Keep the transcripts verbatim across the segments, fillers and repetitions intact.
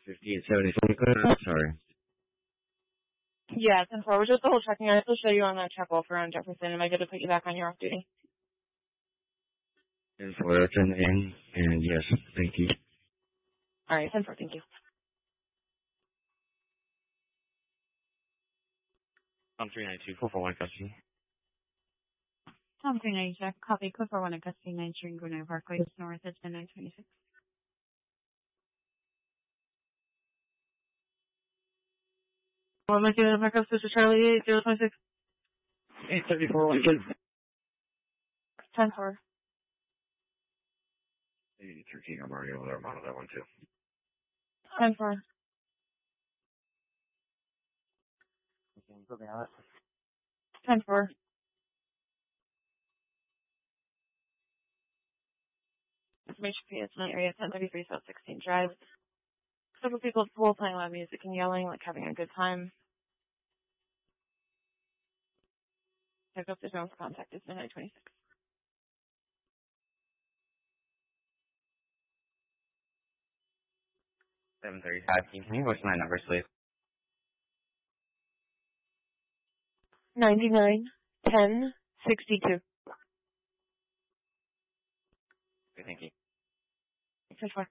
fifty-eight seventy-four, good. Sorry. Yeah, ten four. We're just double checking. I still show you on that check off around Jefferson. Am I good to put you back on your off duty? ten four, that's an N, and yes, thank you. Alright, ten four, thank you. Tom three nine two, four four one custody. Tom three nine check, copy, code four one in custody, nine String, Gwinnett Parkway, just north, it's been nine twenty-six. One Lincoln in backup, Sister Charlie eight zero twenty six. eight thirty-four Lincoln. ten four. eighty-three King, I'm already over there, I'm on that one too. ten four. ten four. Information P S in area ten thirty-three South sixteen Drive. Several people at the pool playing loud music and yelling, like having a good time. Check up there's no contact. It's nine twenty-six. seven thirty-five King, can you what's my number, please? ninety-nine ten sixty-two. Okay, thank you. ten four.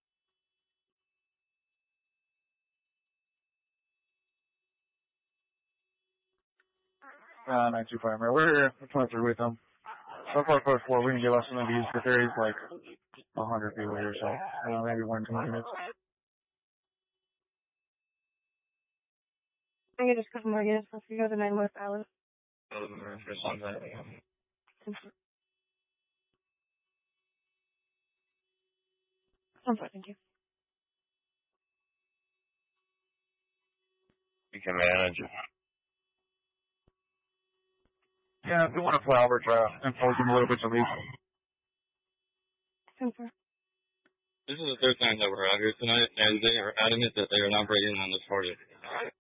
Uh, nine two five, we're here. We're coming through with them. So far, code four, we can get less than these, but there is like a hundred people here, so uh, maybe one, two minutes. I get just a couple more units once we go to nine West Island. ten four, thank you. You can manage it. Yeah, if we want to fly over, try and force them a little bit to leave. ten four. This is the third time that we're out here tonight, and they are adamant that they are not bringing on this party. Alright.